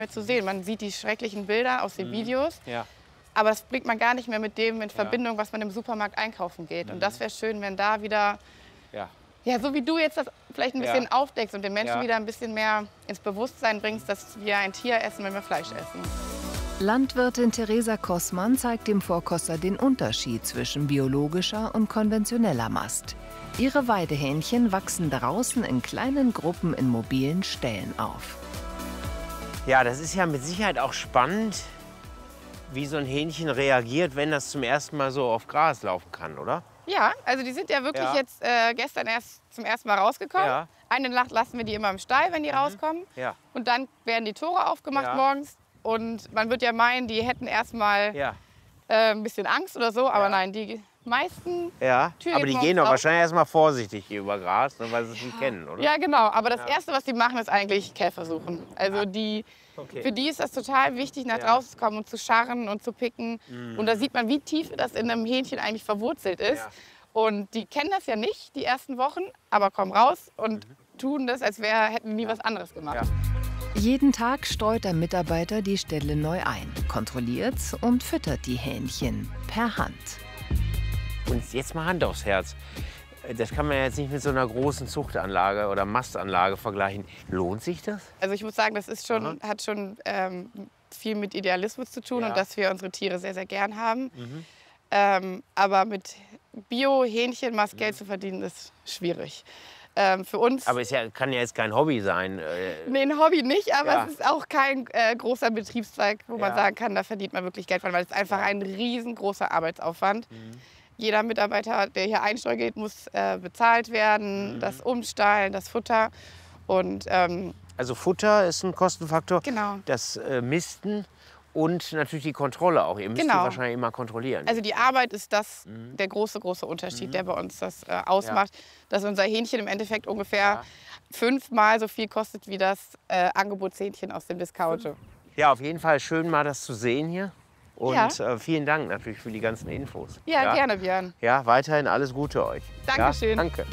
mehr zu sehen. Man sieht die schrecklichen Bilder aus den Videos, Ja. aber das bringt man gar nicht mehr mit dem in Verbindung, was man im Supermarkt einkaufen geht. Und das wäre schön, wenn da wieder, ja, so wie du jetzt das vielleicht ein bisschen aufdeckst und den Menschen wieder ein bisschen mehr ins Bewusstsein bringst, dass wir ein Tier essen, wenn wir Fleisch essen. Landwirtin Theresa Kossmann zeigt dem Vorkoster den Unterschied zwischen biologischer und konventioneller Mast. Ihre Weidehähnchen wachsen draußen in kleinen Gruppen in mobilen Ställen auf. Ja, das ist ja mit Sicherheit auch spannend, wie so ein Hähnchen reagiert, wenn das zum ersten Mal so auf Gras laufen kann, oder? Ja, also die sind ja wirklich jetzt gestern erst zum ersten Mal rausgekommen. Ja. Eine Nacht lassen wir die immer im Stall, wenn die rauskommen. Ja. Und dann werden die Tore aufgemacht morgens. Und man wird ja meinen, die hätten erst mal ein bisschen Angst oder so. Aber nein, die meisten Türen aber die gehen doch wahrscheinlich erst mal vorsichtig hier über Gras, weil sie es nicht kennen, oder? Ja, genau. Aber das Erste, was die machen, ist eigentlich Käfer suchen. Also für die ist das total wichtig, nach draußen zu kommen und zu scharren und zu picken. Und da sieht man, wie tief das in einem Hähnchen eigentlich verwurzelt ist. Und die kennen das ja nicht, die ersten Wochen, aber kommen raus und tun das, als hätten die nie was anderes gemacht. Jeden Tag streut der Mitarbeiter die Ställe neu ein, kontrolliert und füttert die Hähnchen per Hand. Und jetzt mal Hand aufs Herz. Das kann man jetzt nicht mit so einer großen Zuchtanlage oder Mastanlage vergleichen. Lohnt sich das? Also ich muss sagen, das ist schon, hat schon viel mit Idealismus zu tun und dass wir unsere Tiere sehr, sehr gern haben. Aber mit Bio-Hähnchenmast Geld zu verdienen, ist schwierig. Für uns. Aber es kann ja jetzt kein Hobby sein. Nee, ein Hobby nicht, aber es ist auch kein großer Betriebszweig, wo man sagen kann, da verdient man wirklich Geld von, weil es ist einfach ein riesengroßer Arbeitsaufwand. Jeder Mitarbeiter, der hier einsteuern geht, muss bezahlt werden, das Umstallen, das Futter. Und, also Futter ist ein Kostenfaktor, genau. Das Misten und natürlich die Kontrolle auch. Ihr müsst die wahrscheinlich immer kontrollieren. Also die Arbeit ist der große Unterschied, der bei uns das ausmacht. Dass unser Hähnchen im Endeffekt ungefähr 5-mal so viel kostet wie das Angebotshähnchen aus dem Discounter. Ja, auf jeden Fall schön mal das zu sehen hier. Und vielen Dank natürlich für die ganzen Infos. Ja, gerne, Björn. Ja, weiterhin alles Gute euch. Dankeschön. Ja, danke.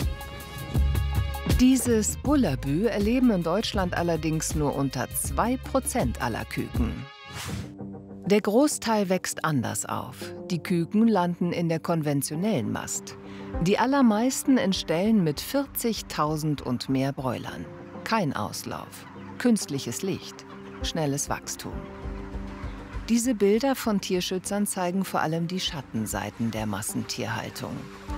Dieses Bullabü erleben in Deutschland allerdings nur unter 2% aller Küken. Der Großteil wächst anders auf. Die Küken landen in der konventionellen Mast. Die allermeisten in Ställen mit 40.000 und mehr Bräulern. Kein Auslauf, künstliches Licht, schnelles Wachstum. Diese Bilder von Tierschützern zeigen vor allem die Schattenseiten der Massentierhaltung.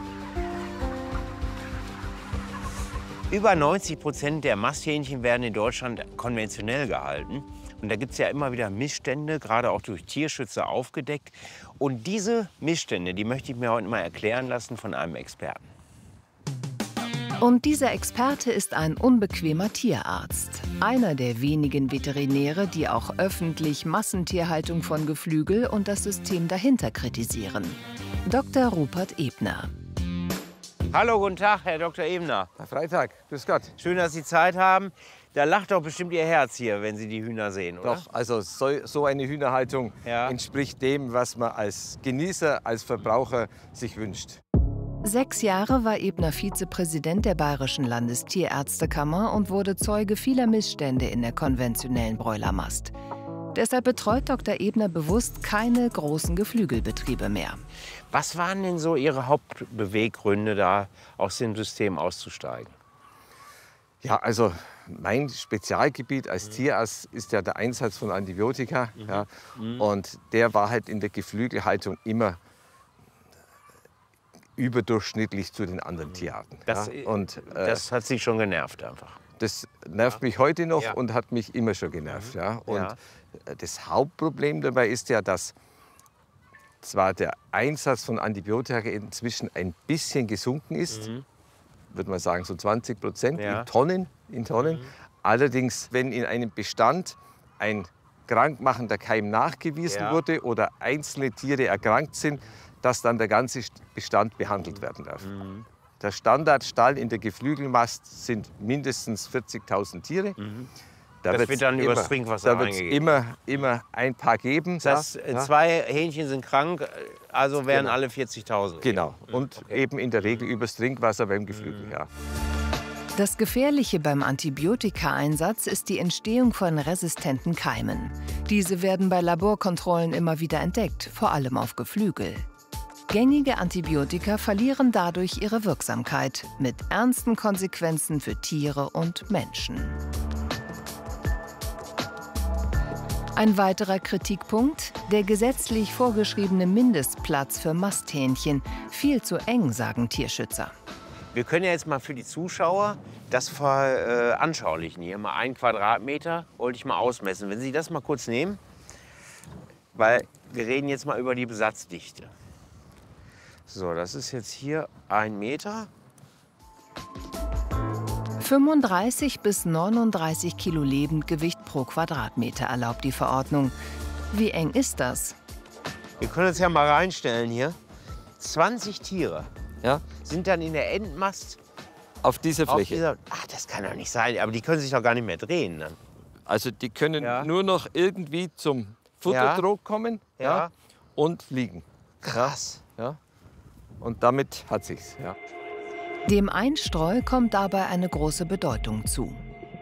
Über 90% der Masthähnchen werden in Deutschland konventionell gehalten. Und da gibt es ja immer wieder Missstände, gerade auch durch Tierschützer aufgedeckt. Und diese Missstände, die möchte ich mir heute mal erklären lassen von einem Experten. Und dieser Experte ist ein unbequemer Tierarzt. Einer der wenigen Veterinäre, die auch öffentlich Massentierhaltung von Geflügel und das System dahinter kritisieren. Dr. Rupert Ebner. Hallo, guten Tag, Herr Dr. Ebner. Herr Freitag, grüß Gott. Schön, dass Sie Zeit haben. Da lacht doch bestimmt Ihr Herz hier, wenn Sie die Hühner sehen, oder? Doch, also so eine Hühnerhaltung entspricht dem, was man als Genießer, als Verbraucher sich wünscht. 6 Jahre war Ebner Vizepräsident der Bayerischen Landestierärztekammer und wurde Zeuge vieler Missstände in der konventionellen Bräulermast. Deshalb betreut Dr. Ebner bewusst keine großen Geflügelbetriebe mehr. Was waren denn so Ihre Hauptbeweggründe, da aus dem System auszusteigen? Ja, also mein Spezialgebiet als Tierarzt ist ja der Einsatz von Antibiotika. Ja, und der war halt in der Geflügelhaltung immer überdurchschnittlich zu den anderen Tierarten. Das hat Sie schon genervt einfach? Das nervt mich heute noch und hat mich immer schon genervt. Ja. Und das Hauptproblem dabei ist ja, dass zwar der Einsatz von Antibiotika inzwischen ein bisschen gesunken ist, würde man sagen so 20% in Tonnen. Allerdings, wenn in einem Bestand ein krankmachender Keim nachgewiesen wurde oder einzelne Tiere erkrankt sind, dass dann der ganze Bestand behandelt werden darf. Der Standardstall in der Geflügelmast sind mindestens 40.000 Tiere. Das wird dann übers Trinkwasser eingegeben. Da wird es immer ein paar geben. Das heißt, 2 Hähnchen sind krank, also wären alle 40.000. Genau. Und eben in der Regel übers Trinkwasser beim Geflügel. Ja. Das Gefährliche beim Antibiotikaeinsatz ist die Entstehung von resistenten Keimen. Diese werden bei Laborkontrollen immer wieder entdeckt, vor allem auf Geflügel. Gängige Antibiotika verlieren dadurch ihre Wirksamkeit, mit ernsten Konsequenzen für Tiere und Menschen. Ein weiterer Kritikpunkt: der gesetzlich vorgeschriebene Mindestplatz für Masthähnchen. Viel zu eng, sagen Tierschützer. Wir können ja jetzt mal für die Zuschauer das veranschaulichen. Hier mal 1 Quadratmeter wollte ich mal ausmessen. Wenn Sie das mal kurz nehmen, weil wir reden jetzt mal über die Besatzdichte. So, das ist jetzt hier 1 Meter. 35 bis 39 Kilo Lebendgewicht pro Quadratmeter erlaubt die Verordnung. Wie eng ist das? Wir können uns ja mal reinstellen hier. 20 Tiere, Ja, sind dann in der Endmast. auf dieser Fläche. Ach, das kann doch nicht sein. Aber die können sich doch gar nicht mehr drehen dann. Also die können nur noch irgendwie zum Futterdruck kommen und fliegen. Krass. Ja. Und damit hat sich's. Ja. Dem Einstreu kommt dabei eine große Bedeutung zu.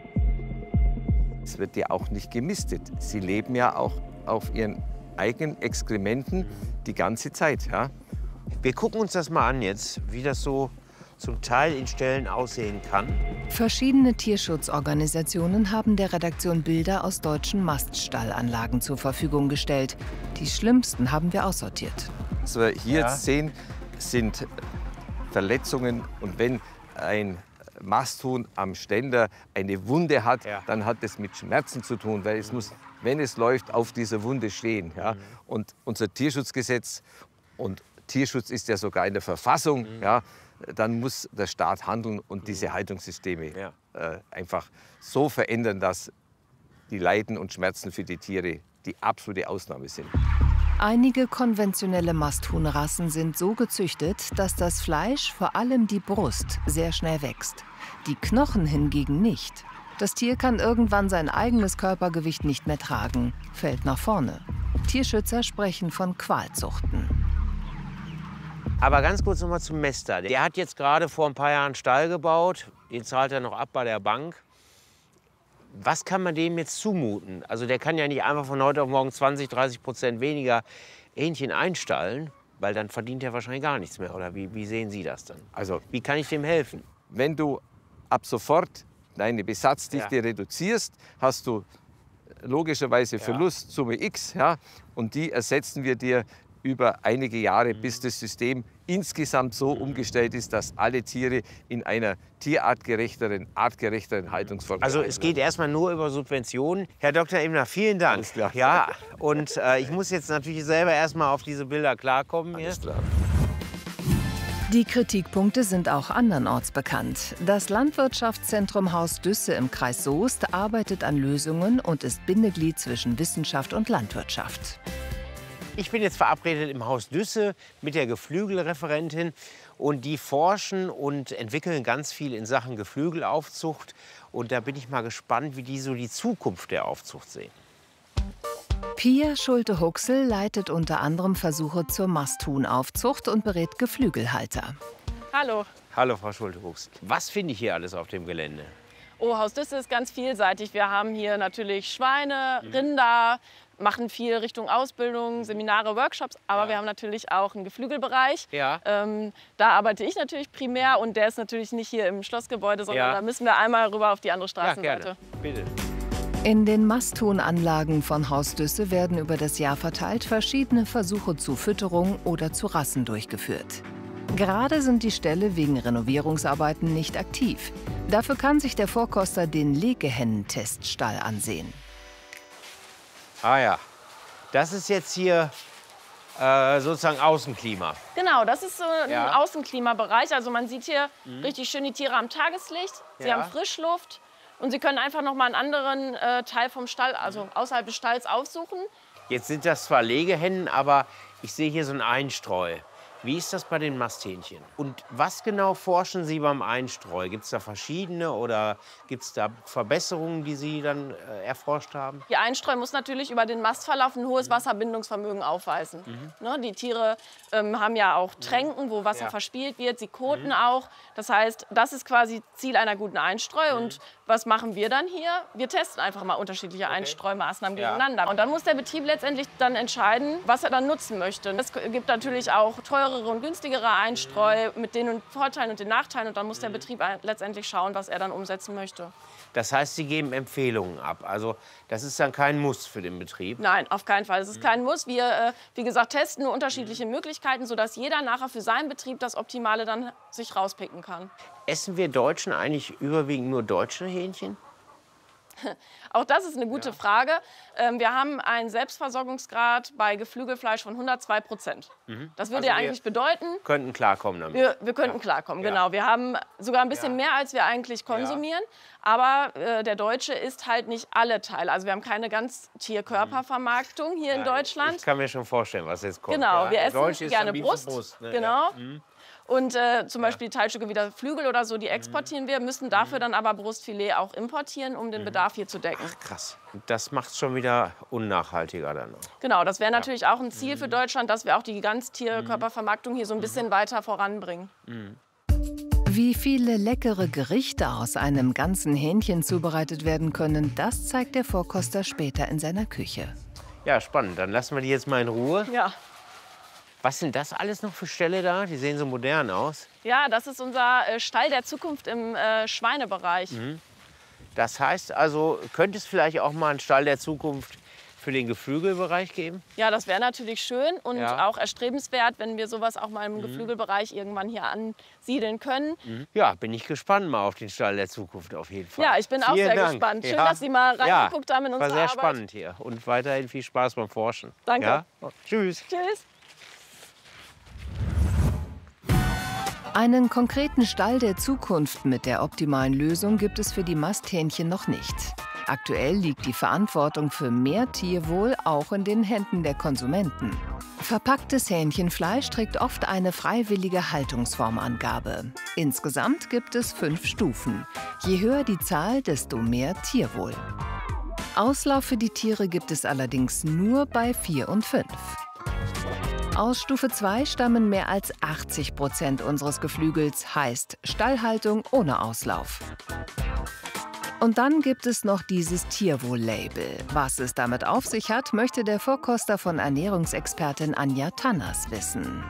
Es wird ja auch nicht gemistet. Sie leben ja auch auf ihren eigenen Exkrementen die ganze Zeit. Ja. Wir gucken uns das mal an jetzt, wie das so zum Teil in Ställen aussehen kann. Verschiedene Tierschutzorganisationen haben der Redaktion Bilder aus deutschen Maststallanlagen zur Verfügung gestellt. Die schlimmsten haben wir aussortiert. Was wir hier jetzt sehen, sind Verletzungen. Und wenn ein Masthuhn am Ständer eine Wunde hat, dann hat es mit Schmerzen zu tun, weil es muss, wenn es läuft, auf dieser Wunde stehen. Ja. Und unser Tierschutzgesetz, und Tierschutz ist ja sogar in der Verfassung, dann muss der Staat handeln und diese Haltungssysteme einfach so verändern, dass die Leiden und Schmerzen für die Tiere die absolute Ausnahme sind. Einige konventionelle Masthuhnrassen sind so gezüchtet, dass das Fleisch, vor allem die Brust, sehr schnell wächst. Die Knochen hingegen nicht. Das Tier kann irgendwann sein eigenes Körpergewicht nicht mehr tragen, fällt nach vorne. Tierschützer sprechen von Qualzuchten. Aber ganz kurz noch mal zum Mester. Der hat jetzt gerade vor ein paar Jahren einen Stall gebaut. Den zahlt er noch ab bei der Bank. Was kann man dem jetzt zumuten? Also der kann ja nicht einfach von heute auf morgen 20–30% weniger Hähnchen einstallen, weil dann verdient er wahrscheinlich gar nichts mehr. Oder wie sehen Sie das dann? Also, wie kann ich dem helfen? Wenn du ab sofort deine Besatzdichte reduzierst, hast du logischerweise Verlustsumme X. Ja, und die ersetzen wir dir über einige Jahre, bis das System insgesamt so umgestellt ist, dass alle Tiere in einer tierartgerechteren, artgerechteren Haltungsform. Also es geht erstmal nur über Subventionen. Herr Dr. Ebner, vielen Dank. Alles klar. Ja, und ich muss jetzt natürlich selber erstmal auf diese Bilder klarkommen. Alles klar. Die Kritikpunkte sind auch andernorts bekannt. Das Landwirtschaftszentrum Haus Düsse im Kreis Soest arbeitet an Lösungen und ist Bindeglied zwischen Wissenschaft und Landwirtschaft. Ich bin jetzt verabredet im Haus Düsse mit der Geflügelreferentin. Und die forschen und entwickeln ganz viel in Sachen Geflügelaufzucht. Und da bin ich mal gespannt, wie die so die Zukunft der Aufzucht sehen. Pia Schulte-Huxel leitet unter anderem Versuche zur Masthuhnaufzucht und berät Geflügelhalter. Hallo. Hallo, Frau Schulte-Huxel. Was finde ich hier alles auf dem Gelände? Oh, Haus Düsse ist ganz vielseitig. Wir haben hier natürlich Schweine, Rinder, machen viel Richtung Ausbildung, Seminare, Workshops. Aber wir haben natürlich auch einen Geflügelbereich. Ja. Da arbeite ich natürlich primär und der ist natürlich nicht hier im Schlossgebäude, sondern da müssen wir einmal rüber auf die andere Straßenseite. Ja, gerne. Bitte. In den Masthuhnanlagen von Haus Düsse werden über das Jahr verteilt verschiedene Versuche zu Fütterung oder zu Rassen durchgeführt. Gerade sind die Ställe wegen Renovierungsarbeiten nicht aktiv. Dafür kann sich der Vorkoster den Legehennenteststall ansehen. Ah ja, das ist jetzt hier sozusagen Außenklima. Genau, das ist so ein Außenklimabereich. Also man sieht hier richtig schön die Tiere am Tageslicht. Sie haben Frischluft und sie können einfach noch mal einen anderen Teil vom Stall, also außerhalb des Stalls, aufsuchen. Jetzt sind das zwar Legehennen, aber ich sehe hier so einen Einstreu. Wie ist das bei den Masthähnchen? Und was genau forschen Sie beim Einstreu? Gibt es da verschiedene oder gibt es da Verbesserungen, die Sie dann erforscht haben? Die Einstreu muss natürlich über den Mastverlauf ein hohes Wasserbindungsvermögen aufweisen. Ne, die Tiere haben ja auch Tränken, wo Wasser verspielt wird. Sie koten auch. Das heißt, das ist quasi Ziel einer guten Einstreu. Und was machen wir dann hier? Wir testen einfach mal unterschiedliche Einstreumaßnahmen gegeneinander. Und dann muss der Betrieb letztendlich dann entscheiden, was er dann nutzen möchte. Es gibt natürlich auch teurere und günstigere Einstreu mit den Vorteilen und den Nachteilen. Und dann muss der Betrieb letztendlich schauen, was er dann umsetzen möchte. Das heißt, Sie geben Empfehlungen ab. Also das ist dann kein Muss für den Betrieb? Nein, auf keinen Fall. Es ist kein Muss. Wir, wie gesagt, testen nur unterschiedliche Möglichkeiten, sodass jeder nachher für seinen Betrieb das Optimale dann sich rauspicken kann. Essen wir Deutschen eigentlich überwiegend nur deutsche Hähnchen? Auch das ist eine gute Frage. Wir haben einen Selbstversorgungsgrad bei Geflügelfleisch von 102%. Das würde ja eigentlich bedeuten, könnten klarkommen damit. Wir könnten klarkommen, genau. Wir haben sogar ein bisschen mehr, als wir eigentlich konsumieren. Aber der Deutsche isst halt nicht alle Teile. Also wir haben keine Ganztierkörpervermarktung hier in Deutschland. Ich kann mir schon vorstellen, was jetzt kommt. Genau, wir essen Deutsch gerne Brust. Ne? Genau. Und zum Beispiel Teilstücke wie der Flügel oder so, die exportieren wir, müssen dafür dann aber Brustfilet auch importieren, um den Bedarf hier zu decken. Ach, krass. Das macht es schon wieder unnachhaltiger dann noch. Genau, das wäre natürlich auch ein Ziel für Deutschland, dass wir auch die Ganztierkörpervermarktung hier so ein bisschen weiter voranbringen. Wie viele leckere Gerichte aus einem ganzen Hähnchen zubereitet werden können, das zeigt der Vorkoster später in seiner Küche. Ja, spannend. Dann lassen wir die jetzt mal in Ruhe. Ja. Was sind das alles noch für Ställe da? Die sehen so modern aus. Ja, das ist unser Stall der Zukunft im Schweinebereich. Das heißt also, könnte es vielleicht auch mal einen Stall der Zukunft für den Geflügelbereich geben? Ja, das wäre natürlich schön und auch erstrebenswert, wenn wir sowas auch mal im Geflügelbereich irgendwann hier ansiedeln können. Ja, bin ich gespannt mal auf den Stall der Zukunft auf jeden Fall. Ja, ich bin auch sehr gespannt. Schön, dass Sie mal reingeguckt haben in unsere Arbeit. War sehr Arbeit. spannend hier und weiterhin viel Spaß beim Forschen. Danke. Ja? Tschüss. Tschüss. Einen konkreten Stall der Zukunft mit der optimalen Lösung gibt es für die Masthähnchen noch nicht. Aktuell liegt die Verantwortung für mehr Tierwohl auch in den Händen der Konsumenten. Verpacktes Hähnchenfleisch trägt oft eine freiwillige Haltungsformangabe. Insgesamt gibt es 5 Stufen. Je höher die Zahl, desto mehr Tierwohl. Auslauf für die Tiere gibt es allerdings nur bei 4 und 5. Aus Stufe 2 stammen mehr als 80% unseres Geflügels, heißt Stallhaltung ohne Auslauf. Und dann gibt es noch dieses Tierwohl-Label. Was es damit auf sich hat, möchte der Vorkoster von Ernährungsexpertin Anja Tanners wissen.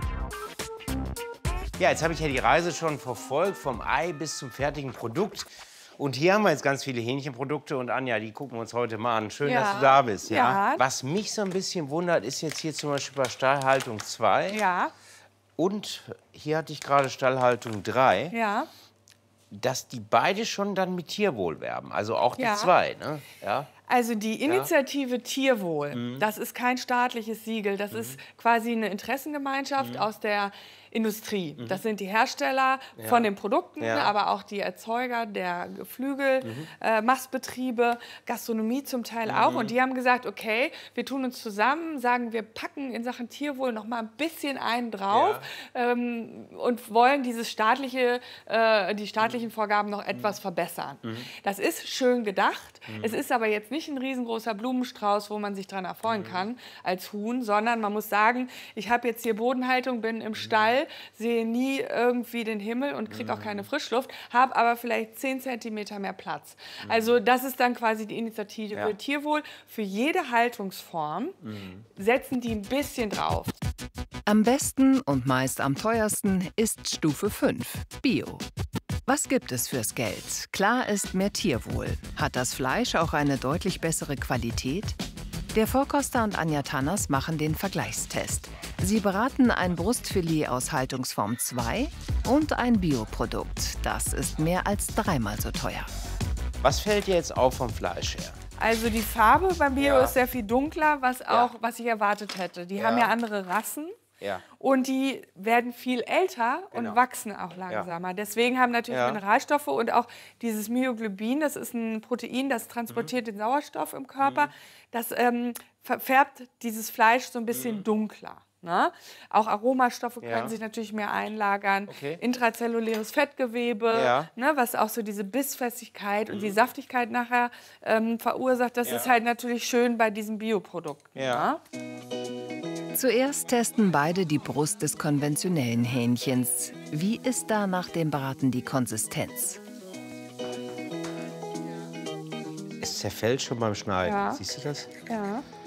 Ja, jetzt habe ich ja die Reise schon verfolgt, vom Ei bis zum fertigen Produkt. Und hier haben wir jetzt ganz viele Hähnchenprodukte und Anja, die gucken wir uns heute mal an. Schön, dass du da bist. Ja? Was mich so ein bisschen wundert, ist jetzt hier zum Beispiel bei Stallhaltung 2. Ja. Und hier hatte ich gerade Stallhaltung 3. Ja. Dass die beide schon dann mit Tierwohl werben. Also auch die 2. Ne? Ja. Also die Initiative Tierwohl, das ist kein staatliches Siegel. Das ist quasi eine Interessengemeinschaft aus der Industrie. Das sind die Hersteller von den Produkten, aber auch die Erzeuger der Geflügel, Mastbetriebe, Gastronomie zum Teil auch. Und die haben gesagt, okay, wir tun uns zusammen, sagen, wir packen in Sachen Tierwohl noch mal ein bisschen einen drauf und wollen die staatlichen Vorgaben noch etwas verbessern. Das ist schön gedacht. Es ist aber jetzt nicht ein riesengroßer Blumenstrauß, wo man sich dran erfreuen kann als Huhn, sondern man muss sagen, ich habe jetzt hier Bodenhaltung, bin im Stall, sehe nie irgendwie den Himmel und kriege auch keine Frischluft, habe aber vielleicht 10 cm mehr Platz. Also das ist dann quasi die Initiative für Tierwohl. Für jede Haltungsform setzen die ein bisschen drauf. Am besten und meist am teuersten ist Stufe 5, Bio. Was gibt es fürs Geld? Klar ist mehr Tierwohl. Hat das Fleisch auch eine deutlich bessere Qualität? Der Vorkoster und Anja Tanners machen den Vergleichstest. Sie beraten ein Brustfilet aus Haltungsform 2 und ein Bioprodukt. Das ist mehr als 3-mal so teuer. Was fällt dir jetzt auf vom Fleisch her? Also die Farbe beim Bio ist sehr viel dunkler, was ich erwartet hätte. Die haben ja andere Rassen. Ja. Und die werden viel älter und wachsen auch langsamer. Deswegen haben natürlich Mineralstoffe und auch dieses Myoglobin, das ist ein Protein, das transportiert den Sauerstoff im Körper. Das färbt dieses Fleisch so ein bisschen dunkler. Ne? Auch Aromastoffe können sich natürlich mehr einlagern. Intrazelluläres Fettgewebe, ne, was auch so diese Bissfestigkeit und die Saftigkeit nachher verursacht. Das ist halt natürlich schön bei diesem Bioprodukt. Ne? Zuerst testen beide die Brust des konventionellen Hähnchens. Wie ist da nach dem Braten die Konsistenz? Es zerfällt schon beim Schneiden. Siehst du das? Ja.